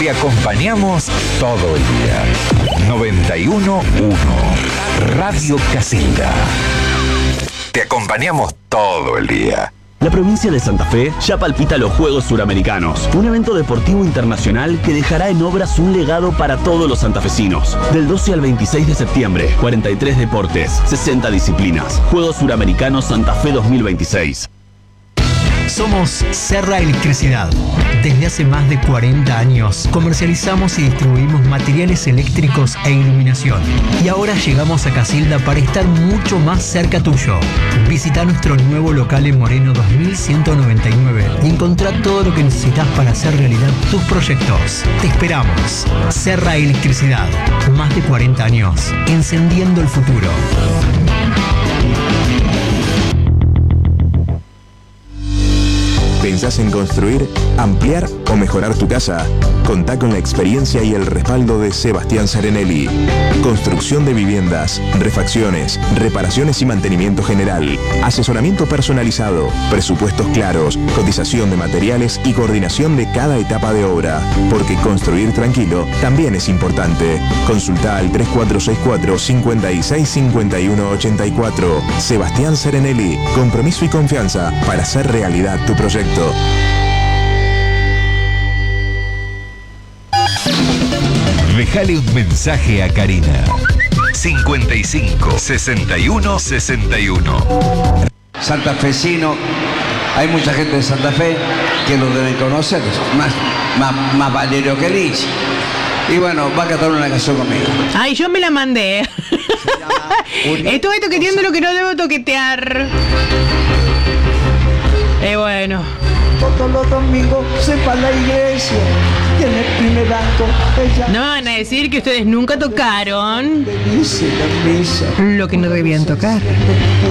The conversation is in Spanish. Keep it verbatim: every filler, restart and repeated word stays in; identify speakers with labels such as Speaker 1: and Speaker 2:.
Speaker 1: Te acompañamos todo el día. noventa y uno punto uno Radio Casilda. Te acompañamos todo el día.
Speaker 2: La provincia de Santa Fe ya palpita los Juegos Suramericanos, un evento deportivo internacional que dejará en obras un legado para todos los santafesinos. Del doce al veintiséis de septiembre, cuarenta y tres deportes, sesenta disciplinas. Juegos Suramericanos Santa Fe dos mil veintiséis.
Speaker 3: Somos Serra Electricidad. Desde hace más de cuarenta años comercializamos y distribuimos materiales eléctricos e iluminación. Y ahora llegamos a Casilda para estar mucho más cerca tuyo. Visita nuestro nuevo local en Moreno dos mil ciento noventa y nueve y encontrá todo lo que necesitas para hacer realidad tus proyectos. Te esperamos. Serra Electricidad. Más de cuarenta años encendiendo el futuro.
Speaker 4: ¿Pensás en construir, ampliar o mejorar tu casa? Contá con la experiencia y el respaldo de Sebastián Serenelli. Construcción de viviendas, refacciones, reparaciones y mantenimiento general, asesoramiento personalizado, presupuestos claros, cotización de materiales y coordinación de cada etapa de obra. Porque construir tranquilo también es importante. Consulta al tres cuatro seis cuatro, cinco seis cinco uno ocho cuatro. Sebastián Serenelli, compromiso y confianza para hacer realidad tu proyecto.
Speaker 1: Dejale un mensaje a Karina. cincuenta y cinco, sesenta y uno, sesenta y uno.
Speaker 5: Santafesino, hay mucha gente de Santa Fe que lo deben conocer, más, más, más Valerio que Lich. Y bueno, va a cantar una canción conmigo.
Speaker 6: Ay, yo me la mandé. Estuve toqueteando lo que no debo toquetear. Eh, bueno.
Speaker 7: Todos los domingos se va a la iglesia y en el primer acto ella...
Speaker 6: No me van a decir que ustedes nunca tocaron
Speaker 7: dice la misa
Speaker 6: lo que no debían tocar.